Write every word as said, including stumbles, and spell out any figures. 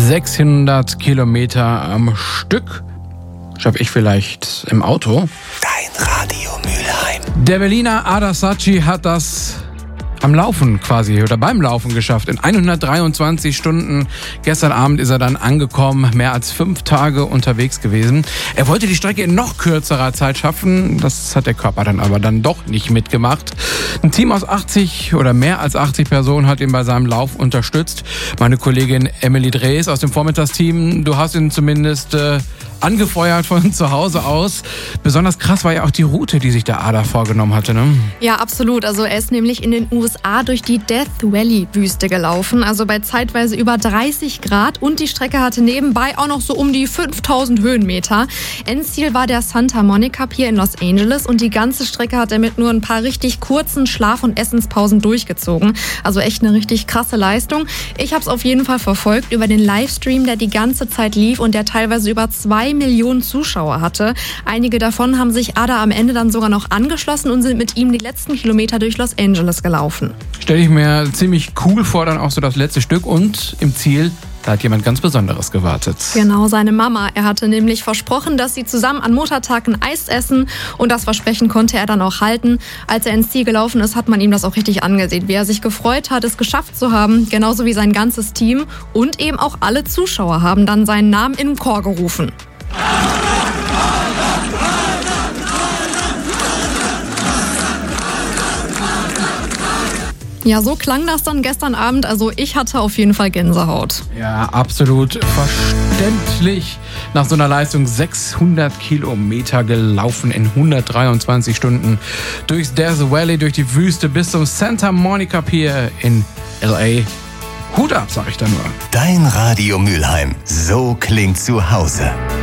sechshundert Kilometer am Stück. Schaffe ich vielleicht im Auto. Dein Radio Mülheim. Der Berliner Ada Sacchi hat das am Laufen quasi oder beim Laufen geschafft. In hundertdreiundzwanzig Stunden. Gestern Abend ist er dann angekommen, mehr als fünf Tage unterwegs gewesen. Er wollte die Strecke in noch kürzerer Zeit schaffen. Das hat der Körper dann aber dann doch nicht mitgemacht. Ein Team aus achtzig oder mehr als achtzig Personen hat ihn bei seinem Lauf unterstützt. Meine Kollegin Emily Drees aus dem Vormittagsteam, du hast ihn zumindest äh, angefeuert von zu Hause aus. Besonders krass war ja auch die Route, die sich der Ada vorgenommen hatte, ne? Ja, absolut. Also er ist nämlich in den U S A durch die Death Valley-Wüste gelaufen, also bei zeitweise über dreißig Grad, und die Strecke hatte nebenbei auch noch so um die fünftausend Höhenmeter. Endziel war der Santa Monica Pier in Los Angeles und die ganze Strecke hat er mit nur ein paar richtig kurzen Schlaf- und Essenspausen durchgezogen. Also echt eine richtig krasse Leistung. Ich habe es auf jeden Fall verfolgt über den Livestream, der die ganze Zeit lief und der teilweise über zwei Millionen Zuschauer hatte. Einige davon haben sich Ada am Ende dann sogar noch angeschlossen und sind mit ihm die letzten Kilometer durch Los Angeles gelaufen. Stelle ich mir ziemlich cool vor, dann auch so das letzte Stück, und im Ziel, da hat jemand ganz Besonderes gewartet. Genau, seine Mama. Er hatte nämlich versprochen, dass sie zusammen an Muttertag ein Eis essen, und das Versprechen konnte er dann auch halten. Als er ins Ziel gelaufen ist, hat man ihm das auch richtig angesehen, wie er sich gefreut hat, es geschafft zu haben, genauso wie sein ganzes Team, und eben auch alle Zuschauer haben dann seinen Namen im Chor gerufen. Ja, so klang das dann gestern Abend. Also ich hatte auf jeden Fall Gänsehaut. Ja, absolut verständlich. Nach so einer Leistung sechshundert Kilometer gelaufen in hundertdreiundzwanzig Stunden. Durchs Death Valley, durch die Wüste bis zum Santa Monica Pier in L A. Hut ab, sag ich da nur. Dein Radio Mülheim. So klingt zu Hause.